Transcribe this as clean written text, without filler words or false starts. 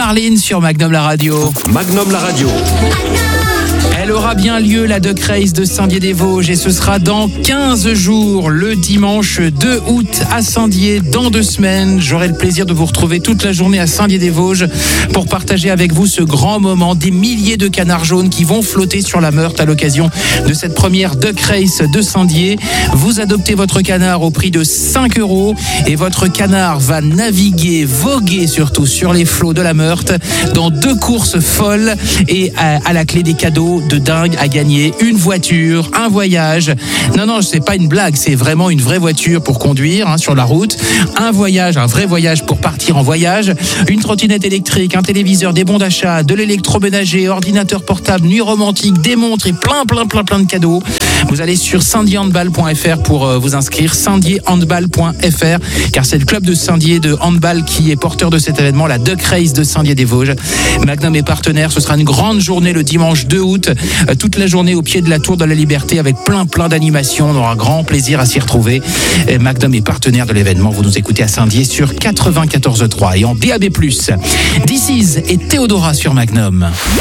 Marlene sur Magnum la radio. Magnum la radio. Elle aura bien lieu, la Duck Race de Saint-Dié-des-Vosges, et ce sera dans 15 jours, le dimanche 2 août à Saint-Dié. Dans 2 semaines, j'aurai le plaisir de vous retrouver toute la journée à Saint-Dié-des-Vosges pour partager avec vous ce grand moment. Des milliers de canards jaunes qui vont flotter sur la Meurthe à l'occasion de cette première Duck Race de Saint-Dié. Vous adoptez votre canard au prix de 5 € et votre canard va naviguer, voguer surtout sur les flots de la Meurthe dans 2 courses folles et à la clé des cadeaux de dingue à gagner, une voiture, un voyage. Non, c'est pas une blague, c'est vraiment une vraie voiture pour conduire sur la route, un voyage, un vrai voyage pour partir en voyage, une trottinette électrique, un téléviseur, des bons d'achat, de l'électroménager, ordinateur portable, nuit romantique, des montres et plein de cadeaux. Vous allez sur saintdiéhandball.fr pour vous inscrire, saintdiéhandball.fr, car c'est le club de Saint-Dié de handball qui est porteur de cet événement, la Duck Race de Saint-Dié-des-Vosges. Magnum est partenaire, ce sera une grande journée le dimanche 2 août, toute la journée au pied de la Tour de la Liberté avec plein d'animations. On aura grand plaisir à s'y retrouver. Et Magnum est partenaire de l'événement. Vous nous écoutez à Saint-Dié sur 94.3 et en DAB+. This is et Théodora sur Magnum.